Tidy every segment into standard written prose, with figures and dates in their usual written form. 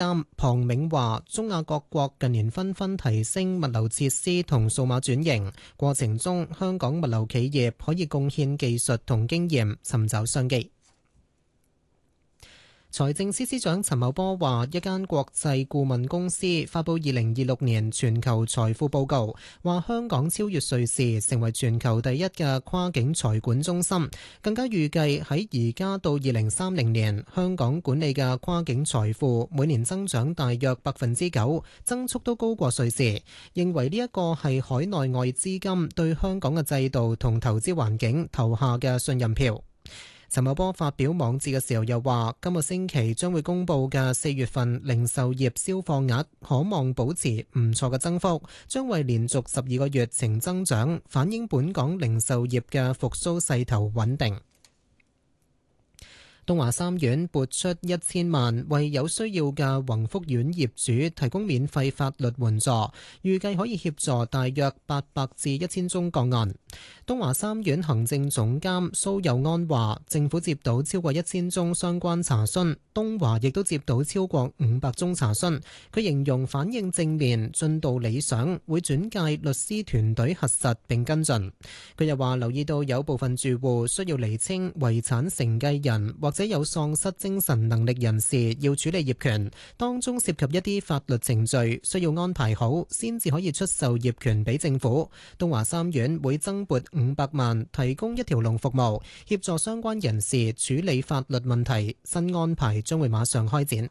監龐銘話，中亞各國近年紛紛提升物流設施同數碼轉型，過程中香港物流企業可以貢獻技術同經驗，尋找商機。財政司司長陳茂波話，一間國際顧問公司發布2026年全球財富報告，話香港超越瑞士，成為全球第一嘅跨境財管中心。更加預計喺而家到2030年，香港管理嘅跨境財富每年增長大約9%，增速都高過瑞士。認為呢一個係海內外資金對香港嘅制度同投資環境投下嘅信任票。陳茂波發表網誌嘅時候又話，今個星期將會公佈嘅4月份零售業銷貨額可望保持唔錯嘅增幅，將會連續12個月呈增長，反映本港零售業嘅復甦勢頭穩定。東華三院撥出1000萬，為有需要嘅宏福苑業主提供免費法律援助，預計可以協助大約800至1000宗個案。東華三院行政總監蘇佑安話，政府接到超過1000宗相關查詢，東華亦都接到超過500宗查詢。佢形容反應正面，進度理想，會轉介律師團隊核實並跟進。佢又話留意到有部分住戶需要釐清遺產承繼人或者有喪失精神能力人士要處理業權，當中涉及一啲法律程序需要安排好，先至可以出售業權俾政府。東華三院會增撥500萬，提供一條龍服務，協助相關人士處理法律問題。新安排將會馬上開展。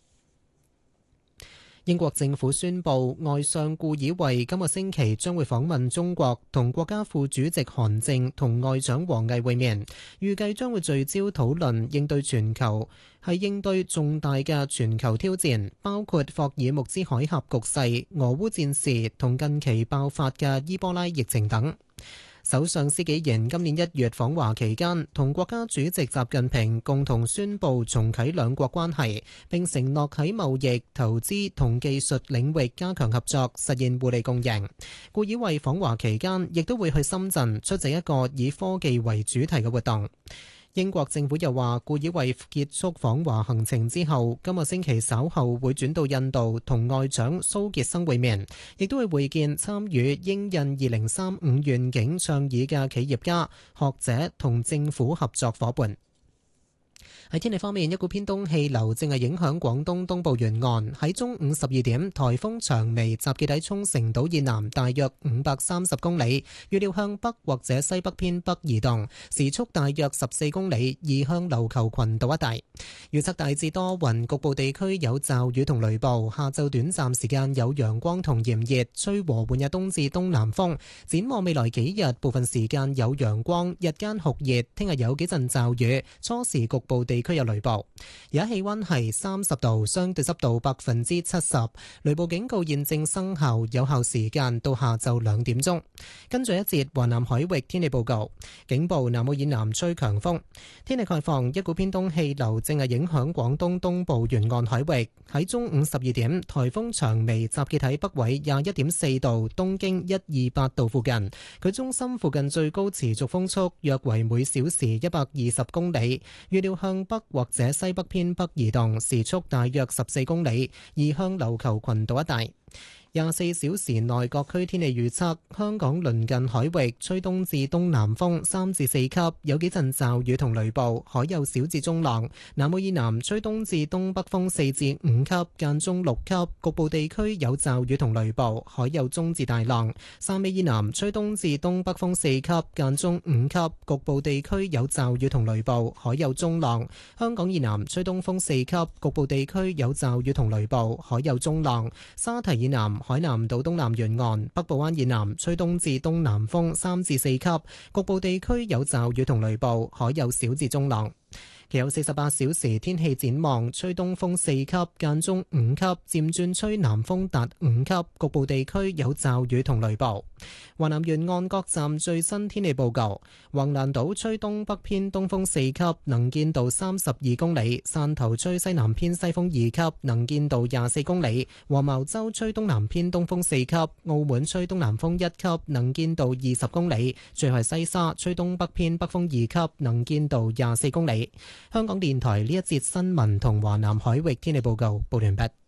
英國政府宣布，外相顧以慧今個星期將會訪問中國，同國家副主席韓正同外長王毅會面，預計將會聚焦討論應對重大嘅全球挑戰，包括霍爾木茲海峽局勢、俄烏戰事同近期爆發嘅伊波拉疫情等。首相施紀賢今年1月訪華期間，同國家主席習近平共同宣布重啟兩國關係，並承諾喺貿易、投資同技術領域加強合作，實現互利共贏。顧以慧訪華期間，亦都會去深圳出席一個以科技為主題嘅活動。英國政府又話，顧以慧結束訪華行程之後，今個星期稍後會轉到印度同外長蘇傑生會面，亦都會會見參與英印2035願景倡議嘅企業家、學者同政府合作夥伴。喺天氣方面，一股偏東氣流正係影響廣東東部沿岸。喺中午12點，颱風長眉集結喺沖繩島以南大約530公里，預料向北或者西北偏北移動，時速大約14公里，移向琉球群島一帶。預測大致多雲，局部地區有驟雨同雷暴。下晝短暫時間有陽光同炎熱，吹和緩嘅東至東南風。展望未來幾日，部分時間有陽光，日間酷熱。聽日有幾陣驟雨，初時局部地區有雷暴。而家氣溫係30度，相對濕度70%。雷暴警告現正生效，有效時間到下晝2點鐘。跟住一節華南海域天氣報告，警報南澳以南吹強風。天氣概況，一股偏東氣流正係影響廣東東部沿岸海域。喺中午12點，颱風長眉集結喺北緯21.4度，東經128度附近。佢中心附近最高持續風速約為每小時120公里，預料向北或者西北偏北移動，時速大約14公里，移向琉球群島一帶。24小時內各區天氣預測：香港鄰近海域吹東至東南風3至4級，有幾陣驟雨同雷暴，海有小至中浪。南澳以南吹東至東北風4至5級，間中6級，局部地區有驟雨同雷暴，海有中至大浪。汕尾以南吹東至東北風4級，間中5級，局部地區有驟雨同雷暴，海有中浪。香港以南吹東風4級，局部地區有驟雨同雷暴，海有中浪。沙堤以南海南島東南沿岸、北部灣以南吹東至東南風3至4級，局部地區有驟雨同雷暴，海有小至中浪。其後48小時天氣展望，吹東風4級，間中5級，漸轉吹南風達5級，局部地區有驟雨同雷暴。華南沿岸各站最新天氣報告：橫瀾島吹東北偏東風4級，能見度32公里；汕頭吹西南偏西風2級，能見度24公里；黃茅洲吹東南偏東風4級；澳門吹東南風1級，能見度20公里；最後係西沙吹東北偏北風2級，能見度24公里。香港電台呢一節新聞同華南海域天氣報告報完畢。